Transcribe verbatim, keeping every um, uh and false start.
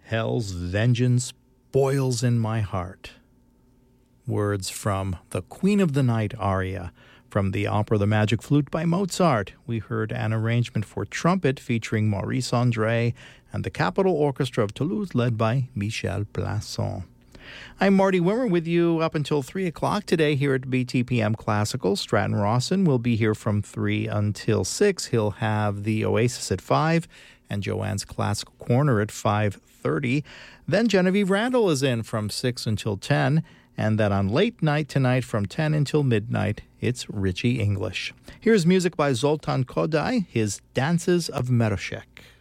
Hell's vengeance boils in my heart. Words from the Queen of the Night aria from the opera The Magic Flute by Mozart. We heard an arrangement for trumpet featuring Maurice André and the Capitol Orchestra of Toulouse led by Michel Plasson. I'm Marty Wimmer with you up until three o'clock today here at B T P M Classical. Stratton Rawson will be here from three until six. He'll have the Oasis at five and Joanne's Classical Corner at five thirty. Then Genevieve Randall is in from six until ten. And then on late night tonight from ten until midnight, it's Richie English. Here's music by Zoltan Kodály, his Dances of Meroshek.